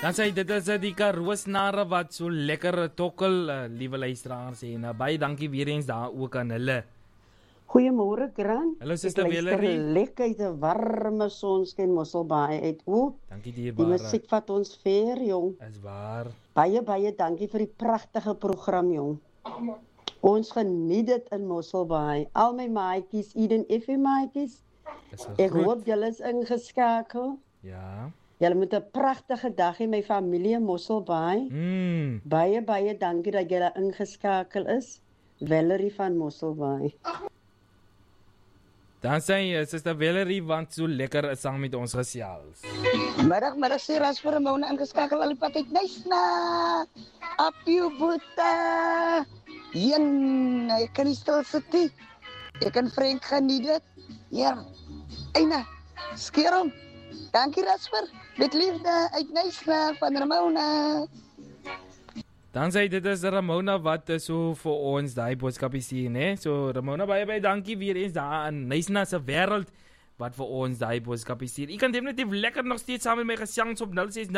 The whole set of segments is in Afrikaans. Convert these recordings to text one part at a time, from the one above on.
Dan sê dit is die Karoosnare wat so lekker tokkel, liewe luisteraars, en baie dankie weer eens daar ook aan hulle. Goeiemôre Gran. Hallo Suster Valerie. Lekker uit 'n warme sonskyn Mosselbaai uit. O, Dankie die dierbare. musiek vat ons ver, jong. Is waar. Baie dankie vir die pragtige program, jong. Ons geniet dit in Mosselbaai. Al my maatjies, Eden Effie maatjies. Ek hoop julle is ingeskakel. Ja. Julle moet 'n pragtige dag hê, my familie in Mosselbaai. Baie dankie dat julle ingeskakel is. Valerie van Mosselbaai. Dan sê Suster Valerie want so lekker is saam met ons gesels. Middag sê Rasper Mona ingeskakel al die pad uit Nysna. Apio Boeta. Ek kan nie stil sit nie. Ek en Frank geniet dit. Ja. Eina, skeer hom. Dankie Rasper. Met liefde uit Nysna van Ramona. Dan sê dit is Ramona wat so vir ons daai boodskapie sien, hè. So Ramona baie dankie weer eens daar aan Nysna se wêreld wat vir ons daai boodskapie sien. U kan definitief lekker nog steeds saam met my gesels op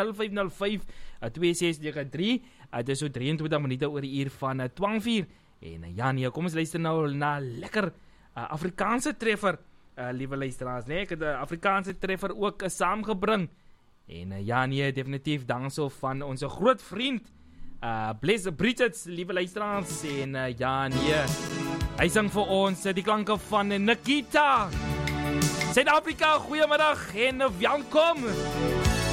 0605052693. Dit is so 23 minute oor die uur van 12:00. En ja nee, kom ons luister nou na lekker Afrikaanse treffer, liewe luisteraars, nee, ek het 'n Afrikaanse treffer ook saamgebring. En ja nee, definitief danksel van ons groot vriend Bless Bridget, liewe luisteraars, en ja nee, hy sing vir ons die klanke van Nikita. Suid-Afrika, goeiemiddag en welkom.